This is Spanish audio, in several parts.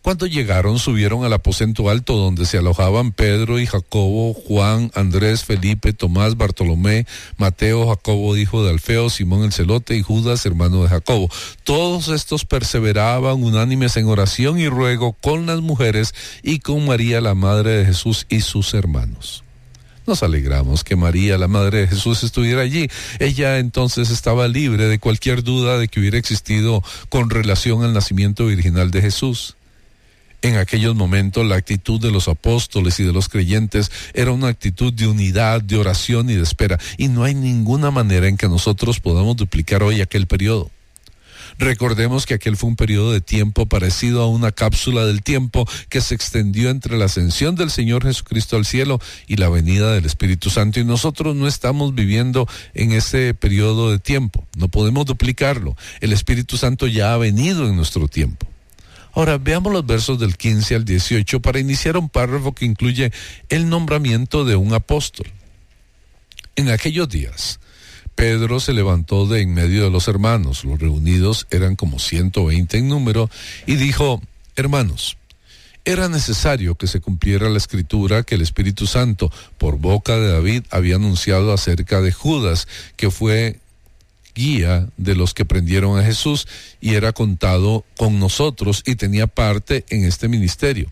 Cuando llegaron, subieron al aposento alto donde se alojaban Pedro y Jacobo, Juan, Andrés, Felipe, Tomás, Bartolomé, Mateo, Jacobo, hijo de Alfeo, Simón el celote y Judas, hermano de Jacobo. Todos estos perseveraban unánimes en oración y ruego con las mujeres y con María, la madre de Jesús, y sus hermanos. Nos alegramos que María, la madre de Jesús, estuviera allí. Ella entonces estaba libre de cualquier duda de que hubiera existido con relación al nacimiento virginal de Jesús. En aquellos momentos la actitud de los apóstoles y de los creyentes era una actitud de unidad, de oración y de espera, y no hay ninguna manera en que nosotros podamos duplicar hoy aquel periodo. Recordemos que aquel fue un periodo de tiempo parecido a una cápsula del tiempo que se extendió entre la ascensión del Señor Jesucristo al cielo y la venida del Espíritu Santo, y nosotros no estamos viviendo en ese periodo de tiempo, no podemos duplicarlo. El Espíritu Santo ya ha venido en nuestro tiempo. Ahora veamos los versos del 15 al 18 para iniciar un párrafo que incluye el nombramiento de un apóstol. En aquellos días, Pedro se levantó de en medio de los hermanos, los reunidos eran como 120 en número, y dijo: hermanos, era necesario que se cumpliera la escritura que el Espíritu Santo, por boca de David, había anunciado acerca de Judas, que fue guía de los que prendieron a Jesús y era contado con nosotros y tenía parte en este ministerio.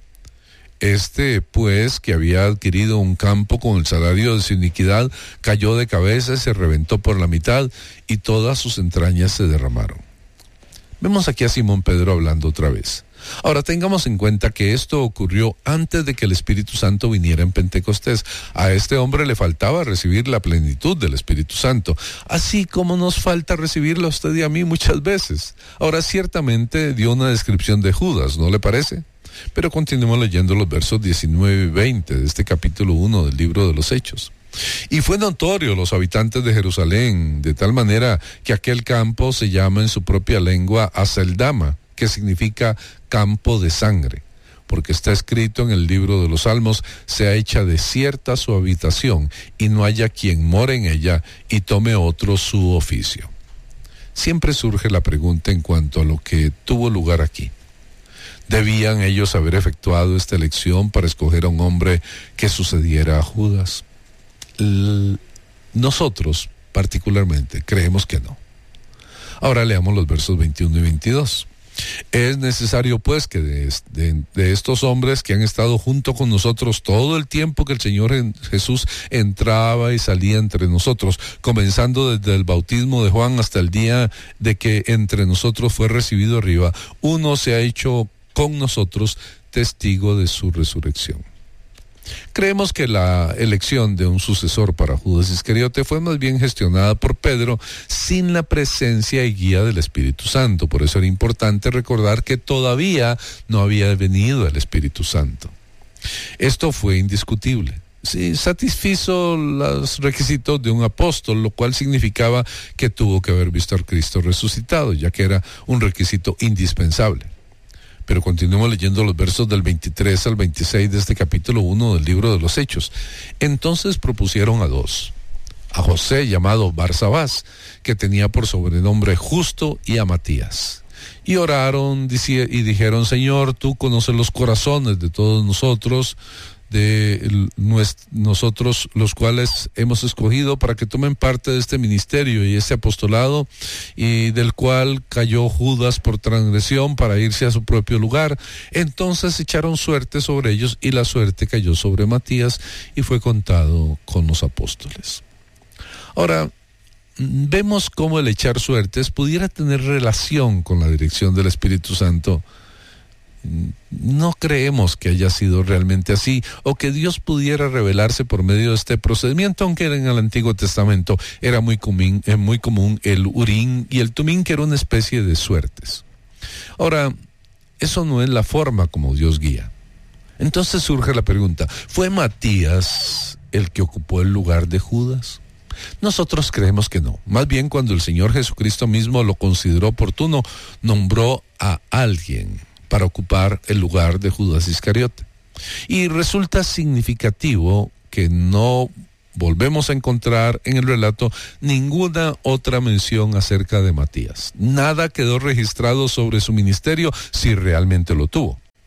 Pues, que había adquirido un campo con el salario de su iniquidad, cayó de cabeza y se reventó por la mitad, y todas sus entrañas se derramaron. Vemos aquí a Simón Pedro hablando otra vez. Ahora tengamos en cuenta que esto ocurrió antes de que el Espíritu Santo viniera en Pentecostés. A este hombre le faltaba recibir la plenitud del Espíritu Santo, así como nos falta recibirlo a usted y a mí muchas veces. Ahora ciertamente dio una descripción de Judas, ¿no le parece? Pero continuemos leyendo los versos 19 y 20 de este capítulo 1 del libro de los Hechos. Y fue notorio los habitantes de Jerusalén, de tal manera que aquel campo se llama en su propia lengua Aceldama, que significa campo de sangre, porque está escrito en el libro de los Salmos: sea hecha desierta su habitación, y no haya quien more en ella, y tome otro su oficio. Siempre surge la pregunta en cuanto a lo que tuvo lugar aquí. ¿Debían ellos haber efectuado esta elección para escoger a un hombre que sucediera a Judas? Nosotros, particularmente, creemos que no. Ahora leamos los versos 21 y 22. Es necesario pues que de estos hombres que han estado junto con nosotros todo el tiempo que el Señor Jesús entraba y salía entre nosotros, comenzando desde el bautismo de Juan hasta el día de que entre nosotros fue recibido arriba, uno se ha hecho con nosotros testigo de su resurrección. Creemos que la elección de un sucesor para Judas Iscariote fue más bien gestionada por Pedro sin la presencia y guía del Espíritu Santo. Por eso era importante recordar que todavía no había venido el Espíritu Santo. Esto fue indiscutible. Sí, satisfizo los requisitos de un apóstol, lo cual significaba que tuvo que haber visto al Cristo resucitado, ya que era un requisito indispensable. Pero continuemos leyendo los versos del 23 al 26 de este capítulo 1 del libro de los Hechos. Entonces propusieron a dos: a José, llamado Barsabás, que tenía por sobrenombre Justo, y a Matías. Y oraron y dijeron: Señor, tú conoces los corazones de todos nosotros, nosotros los cuales hemos escogido para que tomen parte de este ministerio y este apostolado, y del cual cayó Judas por transgresión para irse a su propio lugar. Entonces echaron suerte sobre ellos, y la suerte cayó sobre Matías, y fue contado con los apóstoles. Ahora, vemos cómo el echar suertes pudiera tener relación con la dirección del Espíritu Santo. No creemos que haya sido realmente así, o que Dios pudiera revelarse por medio de este procedimiento, aunque en el Antiguo Testamento era muy común el Urim y el Tumim, que era una especie de suertes. Ahora, eso no es la forma como Dios guía. Entonces surge la pregunta: ¿fue Matías el que ocupó el lugar de Judas? Nosotros creemos que no. Más bien, cuando el Señor Jesucristo mismo lo consideró oportuno, nombró a alguien para ocupar el lugar de Judas Iscariote. Y resulta significativo que no volvemos a encontrar en el relato ninguna otra mención acerca de Matías. Nada quedó registrado sobre su ministerio, si realmente lo tuvo.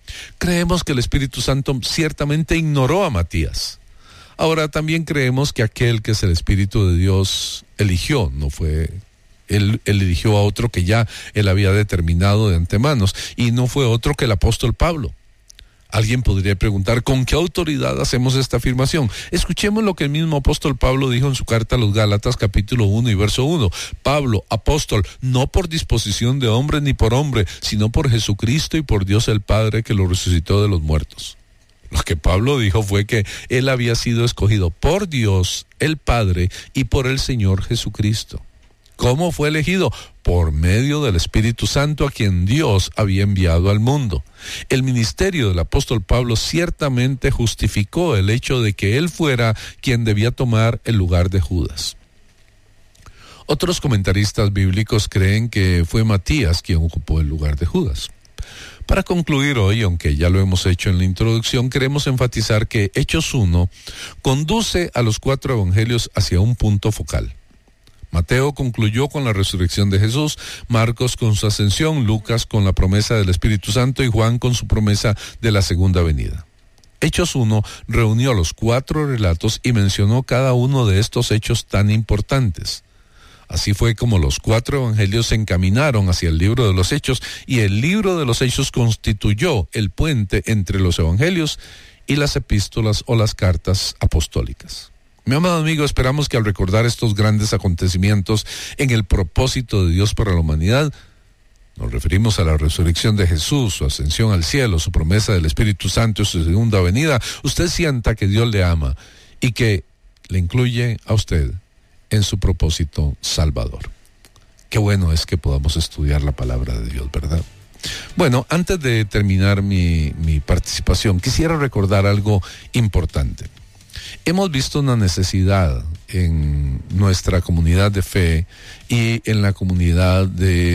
Creemos que el Espíritu Santo ciertamente ignoró a Matías. Ahora también creemos que aquel que es el Espíritu de Dios eligió, no fue él eligió a otro que ya él había determinado de antemano, y no fue otro que el apóstol Pablo. Alguien podría preguntar, ¿con qué autoridad hacemos esta afirmación? Escuchemos lo que el mismo apóstol Pablo dijo en su carta a los Gálatas, capítulo 1 y verso 1. Pablo, apóstol, no por disposición de hombre ni por hombre, sino por Jesucristo y por Dios el Padre que lo resucitó de los muertos. Lo que Pablo dijo fue que él había sido escogido por Dios el Padre y por el Señor Jesucristo. ¿Cómo fue elegido? Por medio del Espíritu Santo a quien Dios había enviado al mundo. El ministerio del apóstol Pablo ciertamente justificó el hecho de que él fuera quien debía tomar el lugar de Judas. Otros comentaristas bíblicos creen que fue Matías quien ocupó el lugar de Judas. Para concluir hoy, aunque ya lo hemos hecho en la introducción, queremos enfatizar que Hechos 1 conduce a los 4 evangelios hacia un punto focal. Mateo concluyó con la resurrección de Jesús, Marcos con su ascensión, Lucas con la promesa del Espíritu Santo y Juan con su promesa de la segunda venida. Hechos 1 reunió los 4 relatos y mencionó cada uno de estos hechos tan importantes. Así fue como los 4 evangelios se encaminaron hacia el libro de los Hechos, y el libro de los Hechos constituyó el puente entre los evangelios y las epístolas o las cartas apostólicas. Mi amado amigo, esperamos que al recordar estos grandes acontecimientos en el propósito de Dios para la humanidad, nos referimos a la resurrección de Jesús, su ascensión al cielo, su promesa del Espíritu Santo y su segunda venida, usted sienta que Dios le ama y que le incluye a usted en su propósito salvador. Qué bueno es que podamos estudiar la palabra de Dios, ¿verdad? Bueno, antes de terminar mi participación, quisiera recordar algo importante. Hemos visto una necesidad en nuestra comunidad de fe y en la comunidad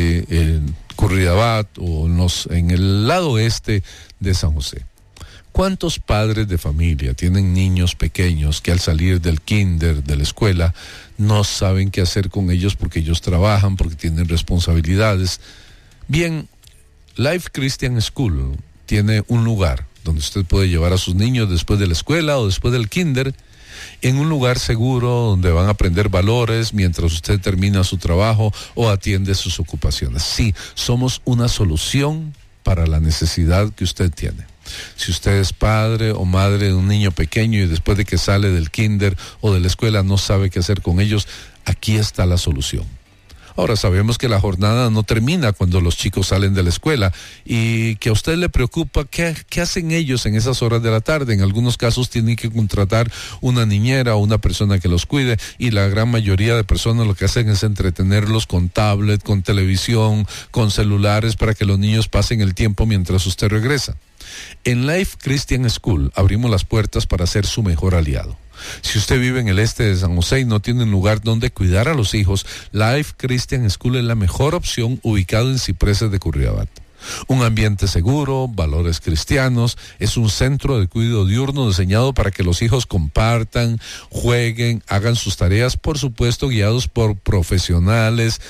de Curridabat o en el lado oeste de San José. ¿Cuántos padres de familia tienen niños pequeños que al salir del kinder, de la escuela, no saben qué hacer con ellos porque ellos trabajan, porque tienen responsabilidades? Bien, Life Christian School tiene un lugar donde usted puede llevar a sus niños después de la escuela o después del kinder, en un lugar seguro donde van a aprender valores mientras usted termina su trabajo o atiende sus ocupaciones. Sí, somos una solución para la necesidad que usted tiene. Si usted es padre o madre de un niño pequeño y después de que sale del kinder o de la escuela no sabe qué hacer con ellos, aquí está la solución. Ahora, sabemos que la jornada no termina cuando los chicos salen de la escuela y que a usted le preocupa qué hacen ellos en esas horas de la tarde. En algunos casos tienen que contratar una niñera o una persona que los cuide, y la gran mayoría de personas lo que hacen es entretenerlos con tablet, con televisión, con celulares para que los niños pasen el tiempo mientras usted regresa. En Life Christian School abrimos las puertas para ser su mejor aliado. Si usted vive en el este de San José y no tiene un lugar donde cuidar a los hijos, Life Christian School es la mejor opción, ubicado en Cipreses de Curridabat. Un ambiente seguro, valores cristianos, es un centro de cuidado diurno diseñado para que los hijos compartan, jueguen, hagan sus tareas, por supuesto guiados por profesionales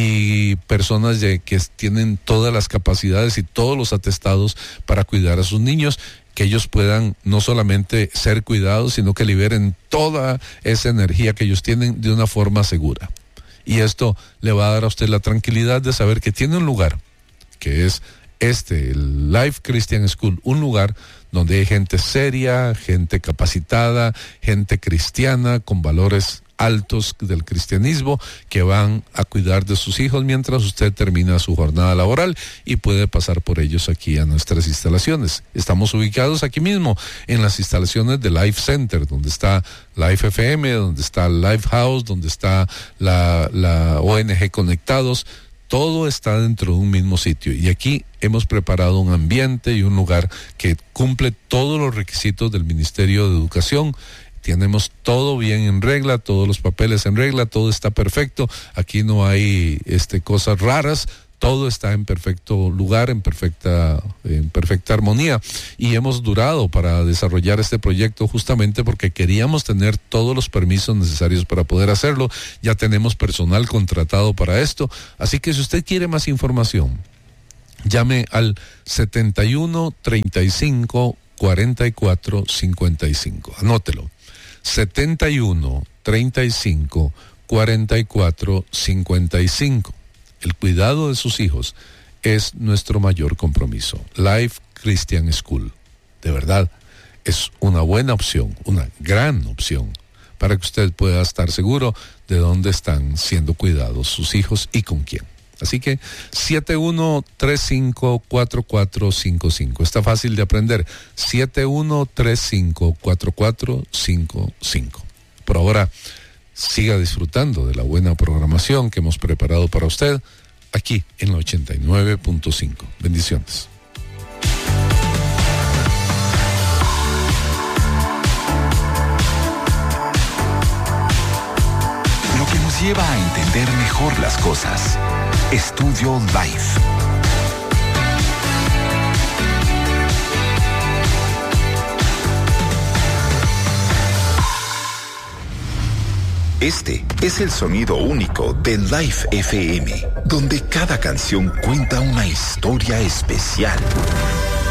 y personas que tienen todas las capacidades y todos los atestados para cuidar a sus niños, que ellos puedan no solamente ser cuidados, sino que liberen toda esa energía que ellos tienen de una forma segura. Y esto le va a dar a usted la tranquilidad de saber que tiene un lugar, que es el Life Christian School, un lugar donde hay gente seria, gente capacitada, gente cristiana con valores altos del cristianismo, que van a cuidar de sus hijos mientras usted termina su jornada laboral y puede pasar por ellos aquí a nuestras instalaciones. Estamos ubicados aquí mismo en las instalaciones de Life Center, donde está Life FM, donde está Life House, donde está la ONG Conectados. Todo está dentro de un mismo sitio, y aquí hemos preparado un ambiente y un lugar que cumple todos los requisitos del Ministerio de Educación. Tenemos todo bien en regla, todos los papeles en regla, todo está perfecto. Aquí no hay cosas raras, todo está en perfecto lugar, en perfecta armonía. Y hemos durado para desarrollar este proyecto justamente porque queríamos tener todos los permisos necesarios para poder hacerlo. Ya tenemos personal contratado para esto, así que si usted quiere más información, Llame al 71 35 44 55. Anótelo. 71 35 44 55. El cuidado de sus hijos es nuestro mayor compromiso. Life Christian School. De verdad, es una buena opción, una gran opción, para que usted pueda estar seguro de dónde están siendo cuidados sus hijos y con quién. Así que 71354455. Está fácil de aprender. 71354455. Por ahora, siga disfrutando de la buena programación que hemos preparado para usted aquí en la 89.5. Bendiciones. Lo que nos lleva a entender mejor las cosas. Estudio Life. Este es el sonido único de Life FM, donde cada canción cuenta una historia especial.